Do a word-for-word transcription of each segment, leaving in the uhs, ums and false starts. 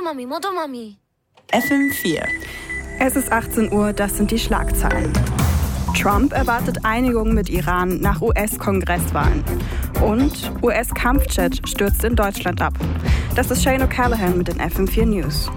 Motomami, Motomami. F M vier. Es ist achtzehn Uhr, das sind die Schlagzeilen. Trump erwartet Einigung mit Iran nach U S-Kongresswahlen. Und U S-Kampfjet stürzt in Deutschland ab. Das ist Shane O'Callaghan mit den F M vier News.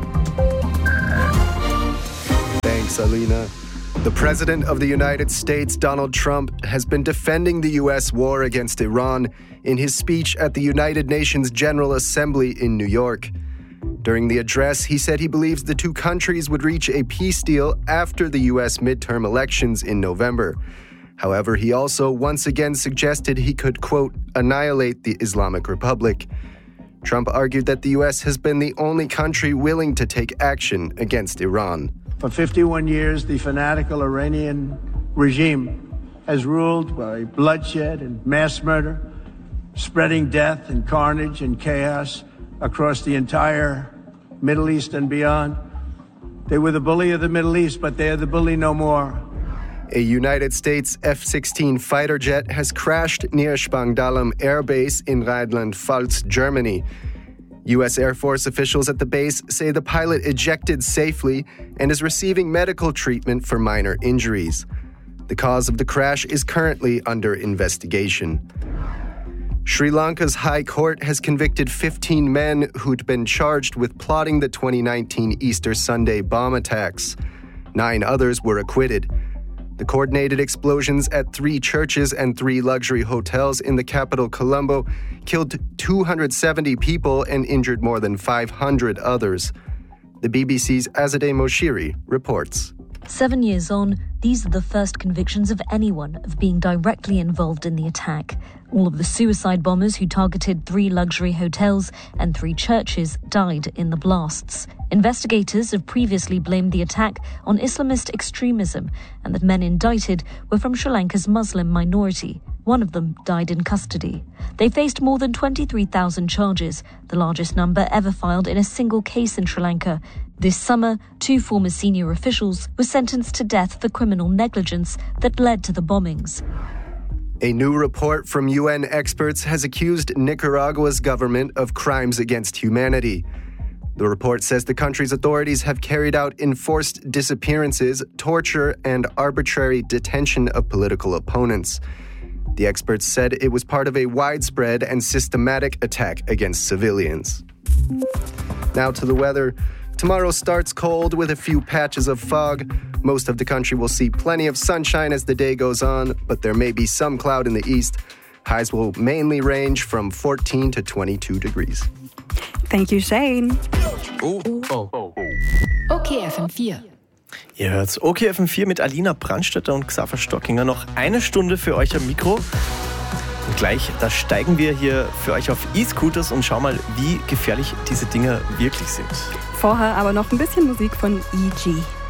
Thanks, Alina. The President of the United States, Donald Trump, has been defending the U S war against Iran in his speech at the United Nations General Assembly in New York. During the address, he said he believes the two countries would reach a peace deal after the U S midterm elections in November. However, he also once again suggested he could, quote, annihilate the Islamic Republic. Trump argued that the U S has been the only country willing to take action against Iran. For fifty-one years, the fanatical Iranian regime has ruled by bloodshed and mass murder, spreading death and carnage and chaos across the entire Middle East and beyond. They were the bully of the Middle East, but they are the bully no more. A United States F sixteen fighter jet has crashed near Spangdahlem Air Base in Rheinland-Pfalz, Germany. U S Air Force officials at the base say the pilot ejected safely and is receiving medical treatment for minor injuries. The cause of the crash is currently under investigation. Sri Lanka's High Court has convicted fifteen men who'd been charged with plotting the twenty nineteen Easter Sunday bomb attacks. Nine others were acquitted. The coordinated explosions at three churches and three luxury hotels in the capital Colombo killed two hundred seventy people and injured more than five hundred others. The B B C's Azadeh Moshiri reports. Seven years on, these are the first convictions of anyone of being directly involved in the attack. All of the suicide bombers who targeted three luxury hotels and three churches died in the blasts. Investigators have previously blamed the attack on Islamist extremism, and the men indicted were from Sri Lanka's Muslim minority. One of them died in custody. They faced more than twenty-three thousand charges, the largest number ever filed in a single case in Sri Lanka. This summer, two former senior officials were sentenced to death for criminal negligence that led to the bombings. A new report from U N experts has accused Nicaragua's government of crimes against humanity. The report says the country's authorities have carried out enforced disappearances, torture, and arbitrary detention of political opponents. The experts said it was part of a widespread and systematic attack against civilians. Now to the weather. Tomorrow starts cold with a few patches of fog. Most of the country will see plenty of sunshine as the day goes on, but there may be some cloud in the east. Highs will mainly range from fourteen to twenty-two degrees. Thank you, Shane. Oh, oh, oh. Okay, F M vier. Ihr hört's Okay F M vier mit Alina Brandstätter und Xaver Stockinger. Noch eine Stunde für euch am Mikro. Und gleich, da steigen wir hier für euch auf E-Scooters und schauen mal, wie gefährlich diese Dinger wirklich sind. Vorher aber noch ein bisschen Musik von E G.